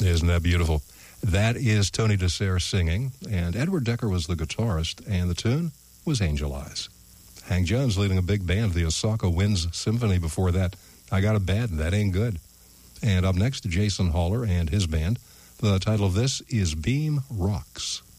Isn't that beautiful? That is Tony DeSere singing, and Edward Decker was the guitarist, and the tune was Angel Eyes. Hank Jones leading a big band, the Osaka Winds Symphony. Before that, I Got a Bad, That Ain't Good. And up next, Jason Haller and his band. The title of this is Beam Rocks.